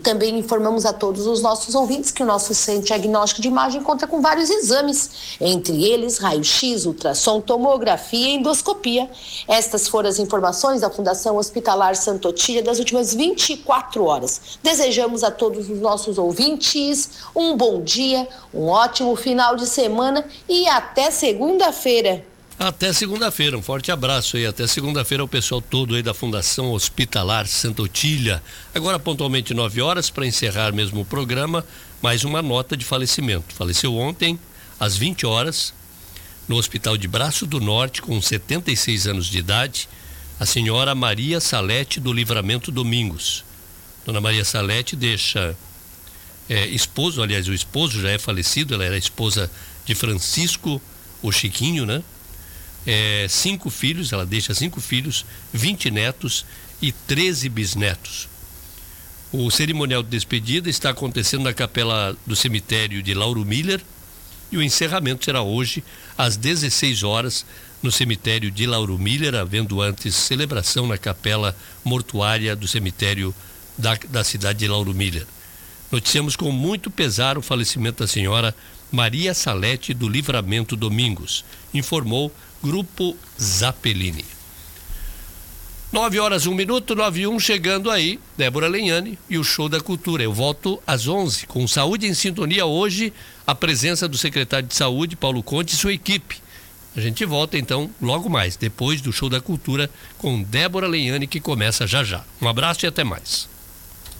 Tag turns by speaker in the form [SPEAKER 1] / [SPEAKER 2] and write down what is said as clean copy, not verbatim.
[SPEAKER 1] Também informamos a todos os nossos ouvintes que o nosso Centro Diagnóstico de Imagem conta com vários exames, entre eles raio-x, ultrassom, tomografia e endoscopia. Estas foram as informações da Fundação Hospitalar Santa Otília das últimas 24 horas. Desejamos a todos os nossos ouvintes um bom dia, um ótimo final de semana e até segunda-feira.
[SPEAKER 2] Até segunda-feira, um forte abraço aí, até segunda-feira ao pessoal todo aí da Fundação Hospitalar Santa Otília. Agora pontualmente 9 horas para encerrar mesmo o programa, mais uma nota de falecimento. Faleceu ontem às 20 horas no Hospital de Braço do Norte, com 76 anos de idade, a senhora Maria Salete do Livramento Domingos. Dona Maria Salete deixa esposo, aliás o esposo já é falecido, ela era esposa de Francisco, o Chiquinho, né? 5 filhos, ela deixa 5 filhos, 20 netos e 13 bisnetos. O cerimonial de despedida está acontecendo na capela do cemitério de Lauro Miller e o encerramento será hoje às 16 horas no cemitério de Lauro Miller, havendo antes celebração na capela mortuária do cemitério da cidade de Lauro Miller. Noticiamos com muito pesar o falecimento da senhora Maria Salete do Livramento Domingos, informou Grupo Zappellini. 9 horas 1 minuto, 9:01, chegando aí, Débora Lenhani e o Show da Cultura. Eu volto às 11 com Saúde em Sintonia. Hoje, a presença do secretário de Saúde, Paulo Conte, e sua equipe. A gente volta então logo mais, depois do Show da Cultura, com Débora Lenhani, que começa já já. Um abraço e até mais.